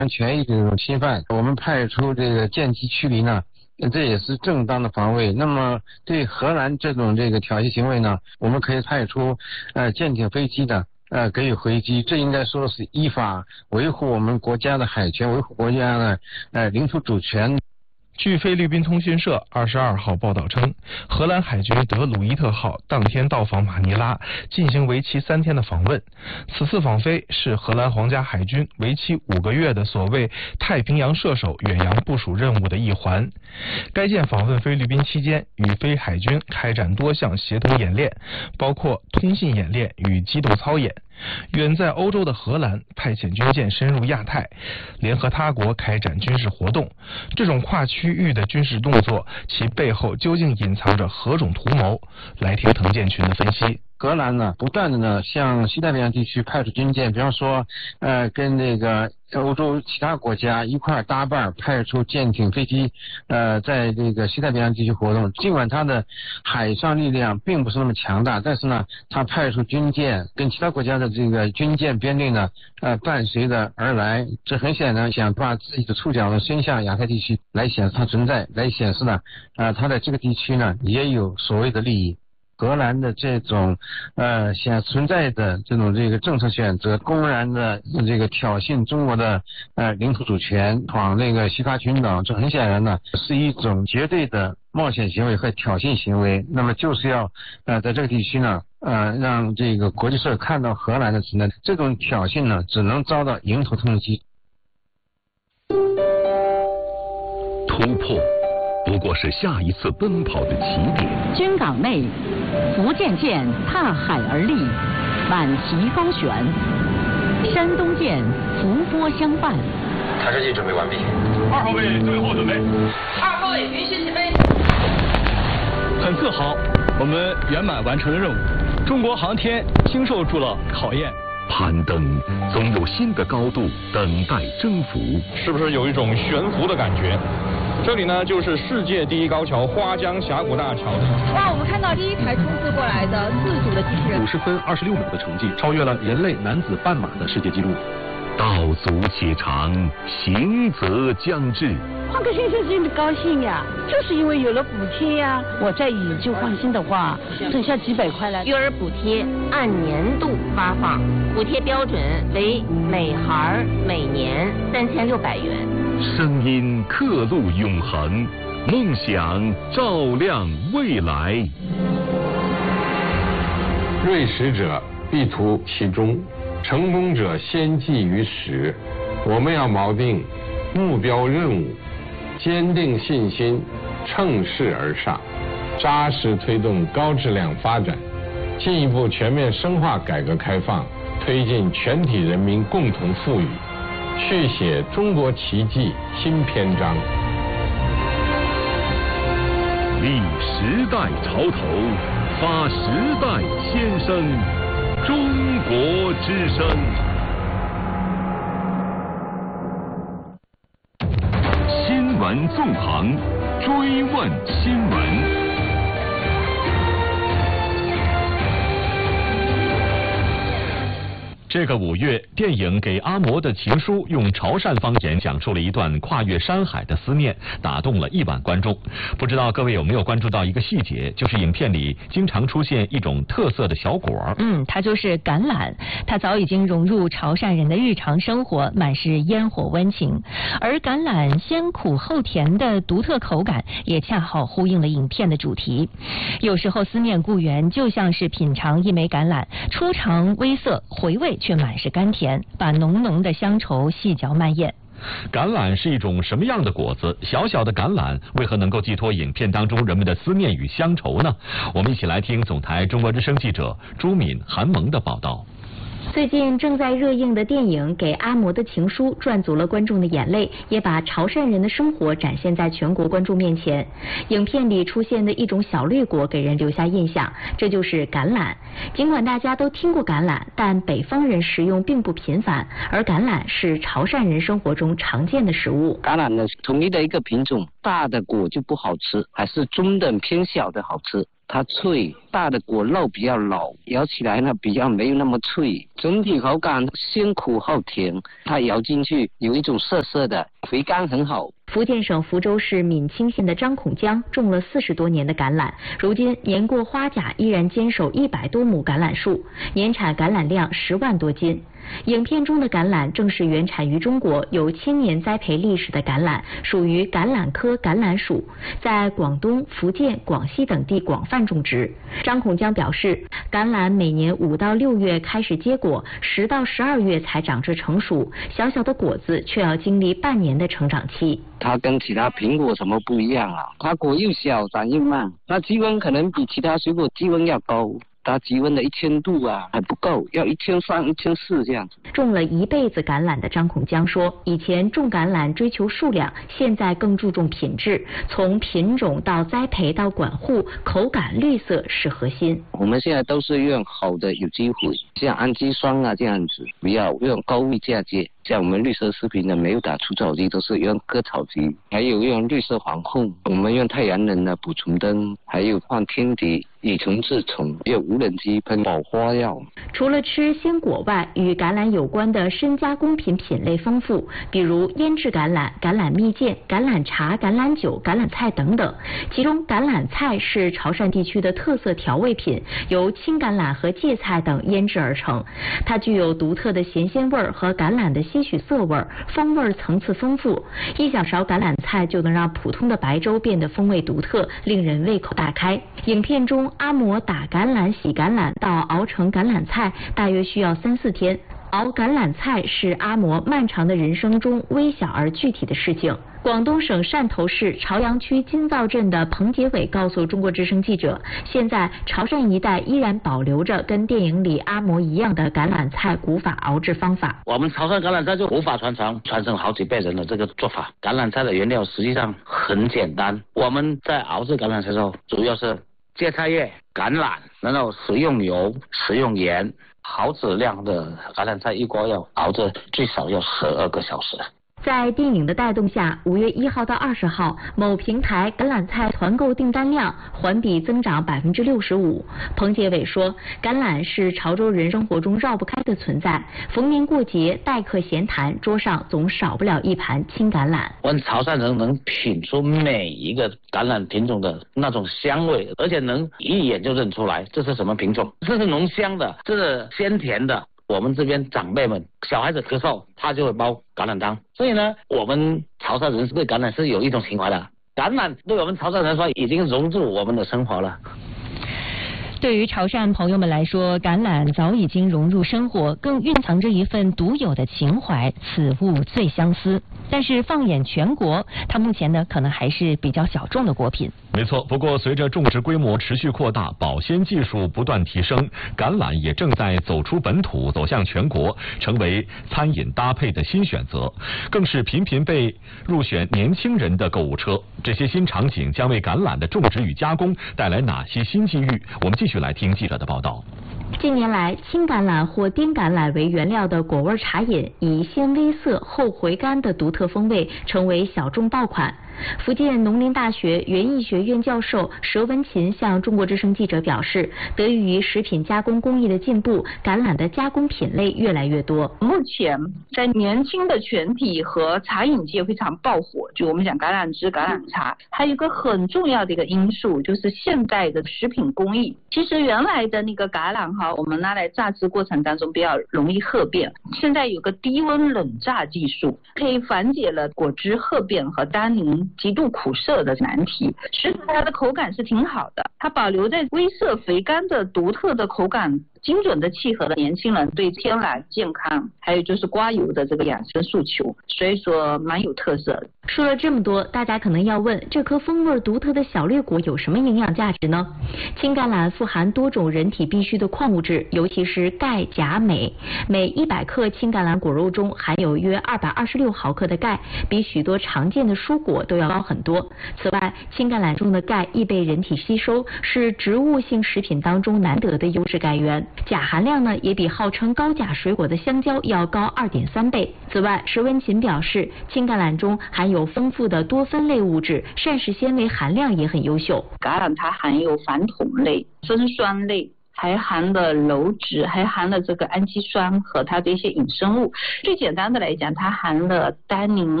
权益的这种侵犯，我们派出这个舰机驱离呢，这也是正当的防卫。那么对荷兰这种挑衅行为呢，我们可以派出舰艇、飞机的给予回击，这应该说是依法维护我们国家的海权，维护国家的领土主权。 据菲律宾通讯社22号报道称，荷兰海军德鲁伊特号当天到访马尼拉，进行为期3天的访问。此次访飞是荷兰皇家海军为期5个月的所谓太平洋射手远洋部署任务的一环。该舰访问菲律宾期间，与菲海军开展多项协同演练，包括通信演练与机动操演。远在欧洲的荷兰派遣军舰深入亚太，联合他国开展军事活动。这种跨区域的军事动作，其背后究竟隐藏着何种图谋？来听滕建群的分析。 荷兰呢，不断的向西太平洋地区派出军舰，比方说，跟欧洲其他国家一块搭伴派出舰艇、飞机，在西太平洋地区活动。尽管它的海上力量并不是那么强大，但是呢，它派出军舰跟其他国家的军舰编队呢，伴随着而来。这很显然想把自己的触角呢伸向亚太地区，来显示它存在，来显示呢，它在这个地区呢也有所谓的利益。荷兰的这种存在的这种政策选择，公然的挑衅中国的领土主权，闯西沙群岛，这很显然呢是一种绝对的冒险行为和挑衅行为。那么就是要在这个地区呢让国际社会看到荷兰的存在，这种挑衅呢只能遭到迎头痛击。 突破不过是下一次奔跑的起点。 军港内，福建舰踏海而立，满旗高悬；山东舰伏波相伴。 弹射器准备完毕。 2号位最后准备。 2号位允许起飞。 很自豪，我们圆满完成了任务。中国航天经受住了考验。 攀登总有新的高度等待征服， 是不是有一种悬浮的感觉？这里呢，就是世界第一高桥花江峡谷大桥。 哇，我们看到第一台冲刺过来的自主的机器人， 50分26秒的成绩，超越了人类男子半马的世界纪录。 道阻且长，行则将至。 换个先生心里高兴呀，就是因为有了补贴呀。我再以旧换新的话，省下几百块来。 育儿补贴按年度发放，补贴标准为每孩每年3600元。 声音刻录永恒，梦想照亮未来。 锐实者必图其中，成功者先记于始。我们要锚定目标任务，坚定信心，乘势而上，扎实推动高质量发展，进一步全面深化改革开放，推进全体人民共同富裕，续写中国奇迹新篇章。 立时代潮头，发时代先声，中国之声。新闻纵横，追问新闻。这个5月，电影《给阿嬷的情书》用潮汕方言讲述了一段跨越山海的思念，打动了1万观众。不知道各位有没有关注到一个细节，就是影片里经常出现一种特色的小果。 它就是橄榄。它早已经融入潮汕人的日常生活，满是烟火温情。而橄榄先苦后甜的独特口感，也恰好呼应了影片的主题。有时候思念故园，就像是品尝一枚橄榄，初尝微涩，回味却满是甘甜，把浓浓的乡愁细嚼慢咽。 橄榄是一种什么样的果子？小小的橄榄为何能够寄托影片当中人们的思念与乡愁呢？我们一起来听总台中国之声记者朱敏、韩萌的报道。 最近正在热映的电影《给阿嬷的情书》赚足了观众的眼泪，也把潮汕人的生活展现在全国观众面前。影片里出现的一种小绿果给人留下印象，这就是橄榄。尽管大家都听过橄榄，但北方人食用并不频繁，而橄榄是潮汕人生活中常见的食物。 橄榄呢，统一的一个品种，大的果就不好吃，还是中等偏小的好吃。 它脆，大的果肉比较老，咬起来呢比较没有那么脆，整体口感先苦后甜，它咬进去有一种涩涩的，回甘很好。 福建省福州市闽清县的张孔江种了40多年的橄榄，如今年过花甲，依然坚守100多亩橄榄树，年产橄榄量10万多斤。影片中的橄榄正是原产于中国、有1000年栽培历史的橄榄，属于橄榄科橄榄属，在广东、福建、广西等地广泛种植。张孔江表示，橄榄每年5到6月开始结果，10到12月才长至成熟，小小的果子却要经历半年的成长期。 它跟其他苹果什么不一样啊？它果又小，长又慢，那积温可能比其他水果积温要高。它积温的1000度啊还不够，要1300、1400这样子。 种了一辈子橄榄的张孔江说，以前种橄榄追求数量，现在更注重品质，从品种到栽培到管护，口感绿色是核心。 我们现在都是用好的有机肥，像氨基酸啊这样子，不要用高位嫁接。像我们绿色食品呢，没有打除草剂，都是用割草机，还有用绿色防控，我们用太阳能的捕虫灯，还有放天敌，以虫治虫，用无人机喷保花药。 除了吃鲜果外，与橄榄有关的深加工品类丰富，比如腌制橄榄、橄榄蜜饯、橄榄茶、橄榄酒、橄榄菜等等。其中橄榄菜是潮汕地区的特色调味品，由青橄榄和芥菜等腌制而成，它具有独特的咸鲜味和橄榄的些许涩味，风味层次丰富。一小勺橄榄菜就能让普通的白粥变得风味独特，令人胃口大开。影片中阿嬷打橄榄、洗橄榄到熬成橄榄菜，大约需要3、4天。熬橄榄菜是阿嬷漫长的人生中微小而具体的事情。广东省汕头市潮阳区金灶镇的彭杰伟告诉中国之声记者，现在潮汕一带依然保留着跟电影里阿嬷一样的橄榄菜古法熬制方法。 我们潮汕橄榄菜就古法传承好几辈人的这个做法。橄榄菜的原料实际上很简单，我们在熬制橄榄菜的时候，主要是芥菜叶、橄榄，然后食用油、食用盐。好质量的橄榄菜一锅要熬制最少要12个小时。 在电影的带动下，5月1号到20号，某平台橄榄菜团购订单量环比增长65%。彭杰伟说，橄榄是潮州人生活中绕不开的存在，逢年过节、待客闲谈，桌上总少不了一盘青橄榄。 我们潮汕人能品出每一个橄榄品种的那种香味，而且能一眼就认出来这是什么品种，这是浓香的，这是鲜甜的。我们这边长辈们，小孩子咳嗽，他就会煲橄榄汤。所以呢，我们潮汕人对橄榄是有一种情怀的。橄榄对我们潮汕人说，已经融入我们的生活了。 对于潮汕朋友们来说，橄榄早已经融入生活，更蕴藏着一份独有的情怀，此物最相思。但是放眼全国，它目前呢可能还是比较小众的果品。 没错，不过随着种植规模持续扩大，保鲜技术不断提升，橄榄也正在走出本土，走向全国，成为餐饮搭配的新选择，更是频频被入选年轻人的购物车。这些新场景将为橄榄的种植与加工带来哪些新机遇？我们继续来听记者的报道。 近年来，青橄榄或滇橄榄为原料的果味茶饮，以鲜微涩后回甘的独特风味，成为小众爆款。福建农林大学园艺学院教授佘文琴向中国之声记者表示，得益于食品加工工艺的进步，橄榄的加工品类越来越多。 目前在年轻的群体和茶饮界非常爆火，就我们讲橄榄汁、橄榄茶，还有一个很重要的一个因素就是现代的食品工艺。其实原来的那个橄榄我们拿来榨汁过程当中比较容易褐变，现在有个低温冷榨技术，可以缓解了果汁褐变和单宁极度苦涩的难题，使它的口感是挺好的，它保留在微涩肥甘的独特的口感，精准的契合了年轻人对天然健康还有就是刮油的这个养生诉求，所以说蛮有特色的。 说了这么多，大家可能要问，这颗风味独特的小绿果有什么营养价值呢？青橄榄富含多种人体必需的矿物质，尤其是钙、钾、镁。每100克青橄榄果肉中含有约226毫克的钙，比许多常见的蔬果都要高很多。此外，青橄榄中的钙易被人体吸收，是植物性食品当中难得的优质钙源。 钾含量呢也比号称高钾水果的香蕉要高2.3倍。此外，石文琴表示，青橄榄中含有丰富的多酚类物质，膳食纤维含量也很优秀。 橄榄它含有反酮类、酚酸类，还含了鞣质，还含了这个氨基酸和它的一些衍生物。最简单的来讲，它含了单宁、